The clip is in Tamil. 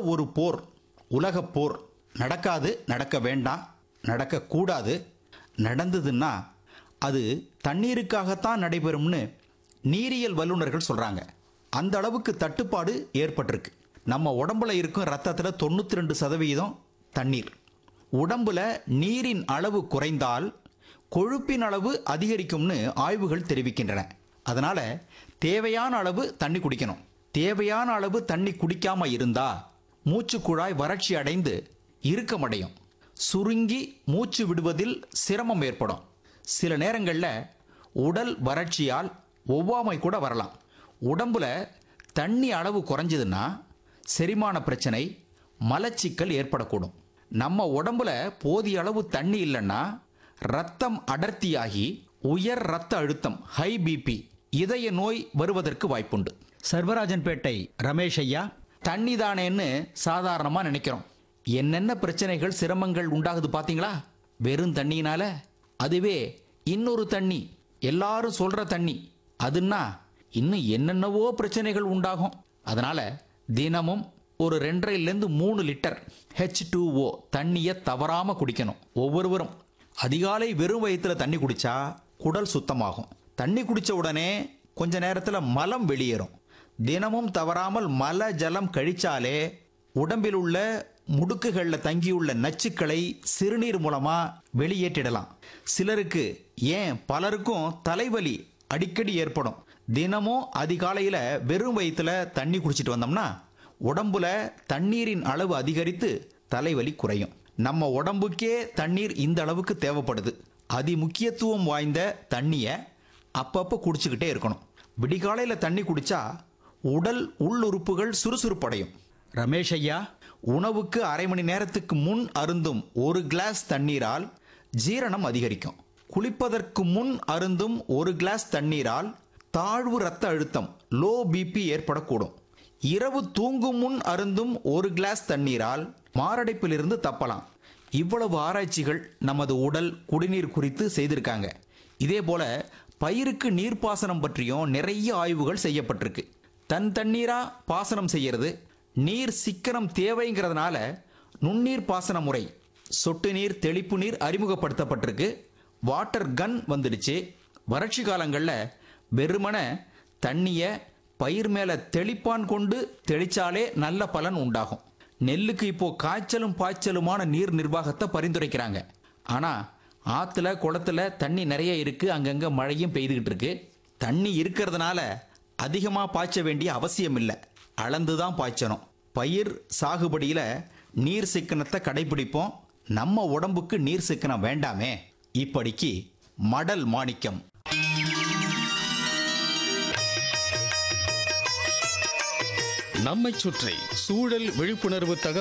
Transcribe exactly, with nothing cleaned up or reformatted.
ஒரு போர், உலகப் போர் நடக்காது, நடக்க வேண்டாம், நடக்கக்கூடாது, நடந்ததுன்னா அது தண்ணீருக்காகத்தான் நடைபெறும்னு நீரியல் வல்லுநர்கள் சொல்கிறாங்க. அந்த அளவுக்கு தட்டுப்பாடு ஏற்பட்டிருக்கு. நம்ம உடம்புல இருக்கும் ரத்தத்தில் தொண்ணூற்றி ரெண்டு சதவீதம் தண்ணீர். உடம்புல நீரின் அளவு குறைந்தால் கொழுப்பின் அளவு அதிகரிக்கும்னு ஆய்வுகள் தெரிவிக்கின்றன. அதனால் தேவையான அளவு தண்ணி குடிக்கணும். தேவையான அளவு தண்ணி குடிக்காம இருந்தா மூச்சு குழாய் வறட்சி அடைந்து இறுக்கமடையும். சுருங்கி மூச்சு விடுவதில் சிரமம் ஏற்படும். சில நேரங்களில் உடல் வறட்சியால் ஒவ்வாமை கூட வரலாம். உடம்புல தண்ணி அளவு குறைஞ்சதுன்னா செரிமான பிரச்சனை, மலச்சிக்கல் ஏற்படக்கூடும். நம்ம உடம்புல போதிய அளவு தண்ணி இல்லைன்னா ரத்தம் அடர்த்தியாகி உயர் ரத்த அழுத்தம், ஹை பிபி, இதய நோய் வருவதற்கு வாய்ப்புண்டு. சர்வராஜன்பேட்டை ரமேஷ் ஐயா, தண்ணி தானேன்னு சாதாரணமாக நினைக்கிறோம். என்னென்ன பிரச்சனைகள், சிரமங்கள் உண்டாகுது பார்த்தீங்களா வெறும் தண்ணியினால? அதுவே இன்னொரு தண்ணி, எல்லாரும் சொல்கிற தண்ணி, அதுன்னா இன்னும் என்னென்னவோ பிரச்சனைகள் உண்டாகும். அதனால் தினமும் ஒரு ரெண்டரைலேருந்து மூணு லிட்டர் ஹெச் டூ ஓ தண்ணியை தவறாமல் குடிக்கணும். ஒவ்வொருவரும் அதிகாலை வெறும் வயிற்றில் தண்ணி குடித்தா குடல் சுத்தமாகும். தண்ணி குடித்த உடனே கொஞ்ச நேரத்தில் மலம் வெளியேறும். தினமும் தவறாமல் மல ஜலம் கழிச்சாலே உடம்பில் உள்ள முடுக்குகளில் தங்கியுள்ள நச்சுக்களை சிறுநீர் மூலமாக வெளியேற்றிடலாம். சிலருக்கு, ஏன் பலருக்கும் தலைவலி அடிக்கடி ஏற்படும். தினமும் அதிகாலையில் வெறும் வயிற்றில் தண்ணி குடிச்சிட்டு வந்தோம்னா உடம்புல தண்ணீரின் அளவு அதிகரித்து தலைவலி குறையும். நம்ம உடம்புக்கே தண்ணீர் இந்த அளவுக்கு தேவைப்படுது. அதி முக்கியத்துவம் வாய்ந்த தண்ணியை அப்பப்போ குடிச்சுக்கிட்டே இருக்கணும். விடிகாலையில் தண்ணி குடித்தா உடல் உள்ளுறுப்புகள் சுறுசுறுப்படையும். ரமேஷ் ஐயா, உணவுக்கு அரை மணி நேரத்துக்கு முன் அருந்தும் ஒரு கிளாஸ் தண்ணீரால் ஜீரணம் அதிகரிக்கும். குளிப்பதற்கு முன் அருந்தும் ஒரு கிளாஸ் தண்ணீரால் தாழ்வு இரத்த அழுத்தம், லோ பிபி ஏற்படக்கூடும். இரவு தூங்கும் முன் அருந்தும் ஒரு கிளாஸ் தண்ணீரால் மாரடைப்பிலிருந்து தப்பலாம். இவ்வளவு ஆராய்ச்சிகள் நமது உடல் குடிநீர் குறித்து செய்திருக்காங்க. இதே போல பயிருக்கு நீர்ப்பாசனம் பற்றியும் நிறைய ஆய்வுகள் செய்யப்பட்டிருக்கு. தன் தண்ணீரா பாசனம் செய்யறது, நீர் சிக்கனம் தேவைங்கிறதுனால நுண்ணீர் பாசன முறை, சொட்டு நீர், தெளிப்பு நீர் அறிமுகப்படுத்தப்பட்டிருக்கு. வாட்டர் கன் வந்துடுச்சு. வறட்சி காலங்களில் வெறுமன தண்ணியை பயிர் மேலே தெளிப்பான் கொண்டு தெளிச்சாலே நல்ல பலன் உண்டாகும். நெல்லுக்கு இப்போ காய்ச்சலும் பாய்ச்சலுமான நீர் நிர்வாகத்தை பரிந்துரைக்கிறாங்க. ஆனால் ஆற்றுல குளத்துல தண்ணி நிறைய இருக்கு, அங்கங்கே மழையும் பெய்துகிட்டு இருக்கு. தண்ணி இருக்கிறதுனால அதிகமாக பாய்ச்ச வேண்டிய அவசியம் இல்லை, அளந்து தான் பாய்ச்சணும். பயிர் சாகுபடியில் நீர் சிக்கனத்தை கடைபிடிப்போம். நம்ம உடம்புக்கு நீர் சிக்கனம் வேண்டாமே. இப்படிக்கு மடல் மாணிக்கம். நம்மைச் சுற்றி சூழல் விழிப்புணர்வு தகவல்